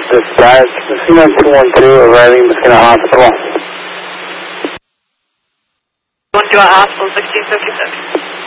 Dispatch, Messina 212 arriving Messina Hospital. 1 to a hospital, 1656.